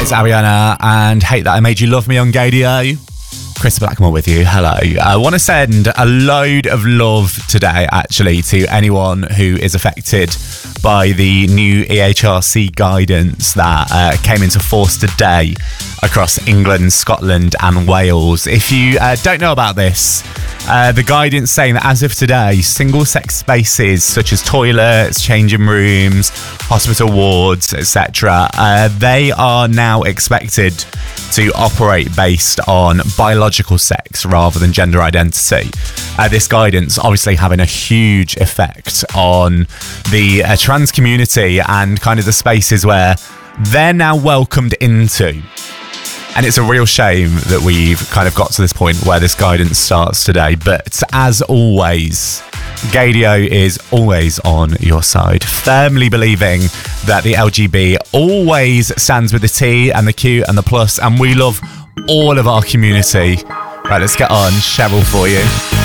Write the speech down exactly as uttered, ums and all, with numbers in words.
It's Ariana and Hate That I Made You Love Me on Gadio. Chris Blackmore with you. Hello. I want to send a load of love today, actually, to anyone who is affected by the new E H R C guidance that uh, came into force today across England, Scotland and Wales. If you uh, don't know about this, uh, the guidance saying that as of today, single-sex spaces such as toilets, changing rooms, hospital wards, et cetera, uh, they are now expected to operate based on biological sex rather than gender identity. Uh, this guidance obviously having a huge effect on the uh, trans community and kind of the spaces where they're now welcomed into. And it's a real shame that we've kind of got to this point where this guidance starts today. But as always, Gadio is always on your side, firmly believing that the L G B always stands with the T and the Q and the plus, and we love all of our community. Right, let's get on Cheryl for you.